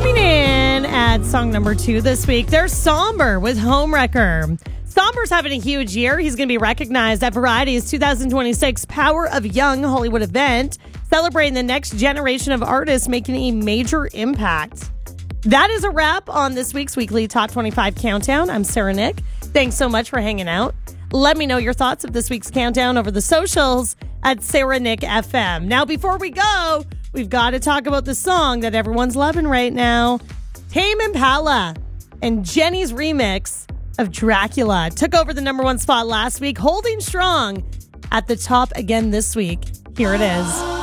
Coming in at song number 2 this week, there's Somber with Homewrecker. Somber's having a huge year. He's going to be recognized at Variety's 2026 Power of Young Hollywood event, celebrating the next generation of artists making a major impact. That is a wrap on this week's weekly Top 25 Countdown. I'm Sarah Nick. Thanks so much for hanging out. Let me know your thoughts of this week's countdown over the socials at Sarah Nick FM. Now, before we go, we've got to talk about the song that everyone's loving right now. Tame Impala and Jenny's remix of Dracula took over the number 1 spot last week, holding strong at the top again this week. Here it is.